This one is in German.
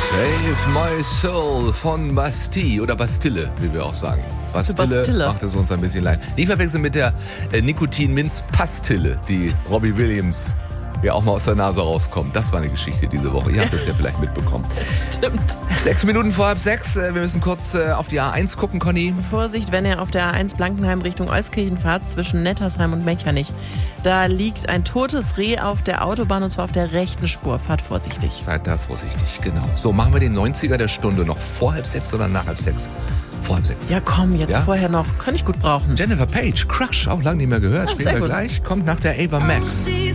Save My Soul von Bastille oder Bastille, wie wir auch sagen. Bastille macht es uns ein bisschen leid. Nicht verwechseln mit der Nikotin-Minz-Pastille, die Robbie Williams ja auch mal aus der Nase rauskommt. Das war eine Geschichte diese Woche. Ihr habt das ja vielleicht mitbekommen. Stimmt. 6 Minuten vor 5:30. Wir müssen kurz auf die A1 gucken, Conny. Vorsicht, wenn ihr auf der A1 Blankenheim Richtung Euskirchen fahrt, zwischen Nettersheim und Mechernich. Da liegt ein totes Reh auf der Autobahn und zwar auf der rechten Spur. Fahrt vorsichtig. Seid da vorsichtig, genau. So, machen wir den 90er der Stunde noch vor 5:30 oder nach 5:30? Vor 5:30. Ja komm, jetzt vorher noch. Kann ich gut brauchen. Jennifer Page, Crush, auch lange nicht mehr gehört. Spielen wir gleich. Kommt nach der Ava Max.